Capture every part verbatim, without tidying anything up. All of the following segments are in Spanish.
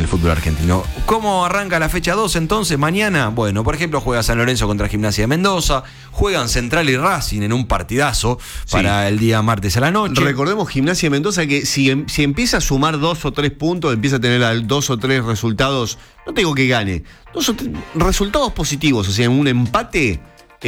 fútbol argentino. ¿Cómo arranca la fecha dos entonces? Mañana, bueno, por ejemplo, juega San Lorenzo contra Gimnasia de Mendoza, juegan Central y Racing en un partidazo sí. para el día martes a la noche. Recordemos Gimnasia de Mendoza que si, si empieza a sumar dos o tres puntos, empieza a tener dos o tres resultados, no te digo que gane, dos o tres resultados positivos, o sea, en un empate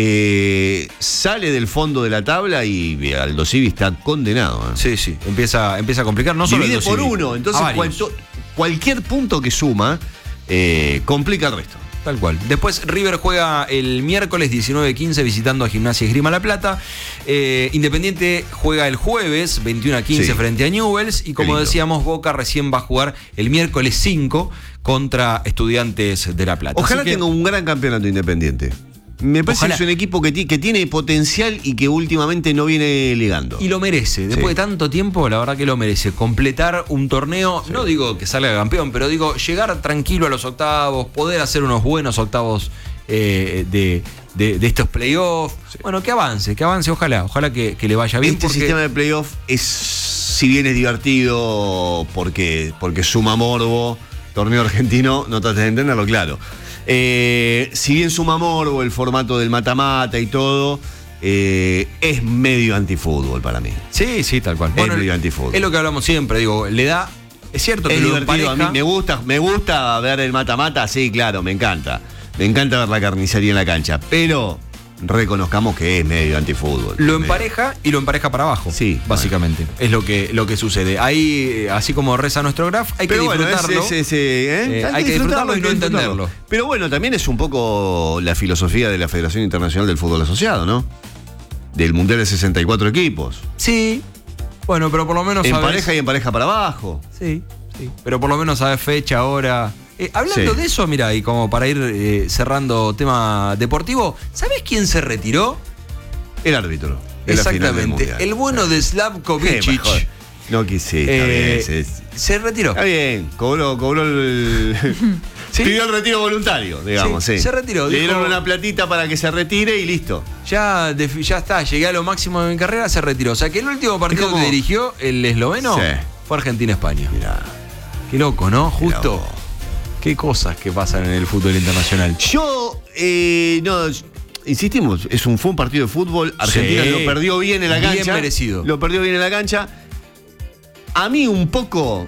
eh, sale del fondo de la tabla y Aldo Civi está condenado. ¿eh? Sí, sí, empieza, empieza a complicar, no solo divide por uno, entonces cual, cualquier punto que suma eh, complica el resto. Tal cual. Después River juega el miércoles diecinueve quince visitando a Gimnasia y Esgrima La Plata. Eh, Independiente juega el jueves veintiuno a quince sí. frente a Newell's. Y como decíamos, Boca recién va a jugar el miércoles cinco contra Estudiantes de La Plata. Ojalá que tenga un gran campeonato Independiente. Me parece Ojalá. que es un equipo que, que tiene potencial y que últimamente no viene ligando. Y lo merece. Después sí. de tanto tiempo, la verdad que lo merece. Completar un torneo, sí. no digo que salga campeón, pero digo llegar tranquilo a los octavos, poder hacer unos buenos octavos eh, de, de, de estos playoffs. Sí. Bueno, que avance, que avance, ojalá. Ojalá que, que le vaya bien. Este porque... sistema de playoff es, si bien es divertido porque, porque suma morbo, torneo argentino, no trates de entenderlo, claro. Eh, si bien suma morbo el formato del mata-mata y todo, eh, es medio antifútbol para mí. Sí, sí, tal cual. Es bueno, medio antifútbol. Es lo que hablamos siempre, digo, le da. Es cierto que es lo divertido, empareja. A mí me gusta, me gusta ver el mata-mata, sí, claro, me encanta. Me encanta ver la carnicería en la cancha, pero reconozcamos que es medio antifútbol. Lo empareja y lo empareja para abajo. Sí, básicamente. Bueno. Es lo que, lo que sucede. Ahí, así como reza nuestro graph, hay pero que bueno, disfrutarlo. Es, es, es, ¿eh? Eh, hay, hay que disfrutarlo, disfrutarlo y no entenderlo. Pero bueno, también es un poco la filosofía de la Federación Internacional del Fútbol Asociado, ¿no? Del Mundial de sesenta y cuatro equipos. Sí. Bueno, pero por lo menos en sabes... pareja y en pareja para abajo. Sí, sí. Pero por lo menos sabes fecha, hora... Eh, hablando sí. de eso, mira, y como para ir eh, cerrando tema deportivo, ¿sabes quién se retiró? El árbitro. Exactamente. El bueno de Slavkovic. No quisiste. Eh, bien, se, se retiró. Está bien. Cobró, cobró el. ¿Sí? Pidió el retiro voluntario, digamos. Sí, sí. Se retiró. Le dieron una platita para que se retire y listo. Ya, de, ya está, llegué a lo máximo de mi carrera, se retiró. O sea que el último partido que dirigió el esloveno sí. fue Argentina-España. Mirá. Qué loco, ¿no? Justo. Mirá. Qué cosas que pasan en el fútbol internacional. Yo, eh, no, insistimos, es un, fue un partido de fútbol. Argentina sí, lo perdió bien en la cancha. Bien merecido. Lo perdió bien en la cancha. A mí un poco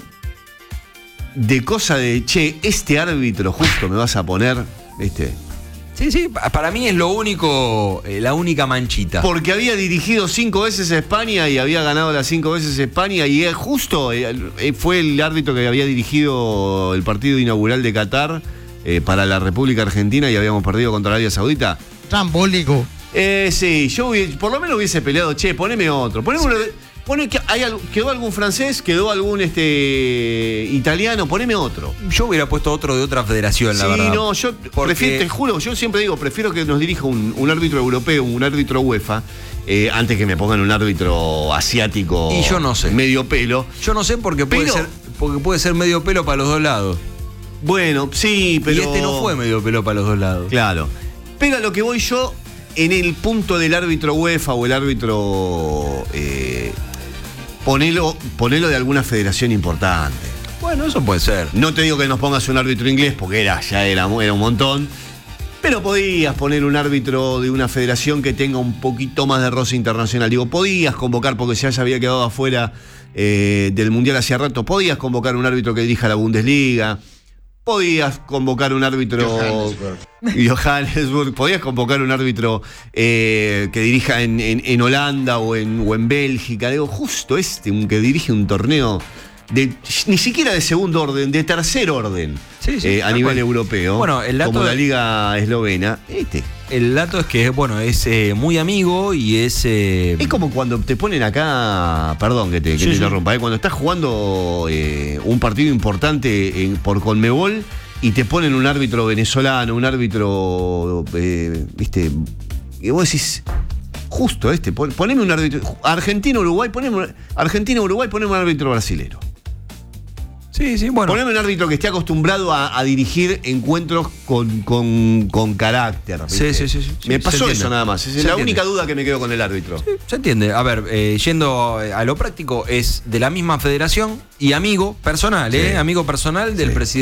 de cosa de, che, este árbitro justo me vas a poner, ¿viste? Sí, sí, para mí es lo único, eh, la única manchita. Porque había dirigido cinco veces a España y había ganado las cinco veces a España y es justo, eh, fue el árbitro que había dirigido el partido inaugural de Qatar eh, para la República Argentina y habíamos perdido contra Arabia Saudita. Trambólico. Eh, sí, yo hubiese, por lo menos hubiese peleado, che, poneme otro, poneme uno de, Pone que hay, quedó algún francés, quedó algún este italiano, poneme otro. Yo hubiera puesto otro de otra federación, la sí, verdad. Sí, no, yo porque... prefiero, te juro, yo siempre digo, prefiero que nos dirija un, un árbitro europeo, un árbitro UEFA, eh, antes que me pongan un árbitro asiático. Y yo no sé. Medio pelo. Yo no sé porque puede, pero, ser, porque puede ser medio pelo para los dos lados. Bueno, sí, pero. Y este no fue medio pelo para los dos lados. Claro. Pero a lo que voy yo, en el punto del árbitro UEFA o el árbitro. Eh, Ponelo, ponelo de alguna federación importante. Bueno, eso puede ser. No te digo que nos pongas un árbitro inglés, porque era, ya era, era un montón. Pero podías poner un árbitro de una federación que tenga un poquito más de roce internacional. Digo, podías convocar, porque ya se había quedado afuera eh, del Mundial hace rato, podías convocar un árbitro que dirija la Bundesliga. Podías convocar un árbitro. Johannesburg. Johannesburg. Podías convocar un árbitro eh, que dirija en, en, en Holanda o en, o en Bélgica. Digo, justo este, un que dirige un torneo de ni siquiera de segundo orden, de tercer orden. Sí, sí, eh, a nivel cual. europeo. Bueno, el dato como la liga eslovena. Este. El dato es que, bueno, es eh, muy amigo y es... Eh... Es como cuando te ponen acá, perdón que te, que sí, te interrumpa, sí. eh, cuando estás jugando eh, un partido importante en, por Conmebol y te ponen un árbitro venezolano, un árbitro, eh, viste, y vos decís, justo este, pon, poneme un árbitro, Argentina-Uruguay, poneme, Argentina-Uruguay, poneme un árbitro brasilero. Sí, sí, bueno. Poneme un árbitro que esté acostumbrado a, a dirigir encuentros con, con, con carácter. Sí, sí, sí, sí. Me pasó eso nada más. Es se la entiende. única duda que me quedo con el árbitro. Sí, se entiende. A ver, eh, yendo a lo práctico, es de la misma federación y amigo personal, ¿eh? Sí. Amigo personal del sí. presidente.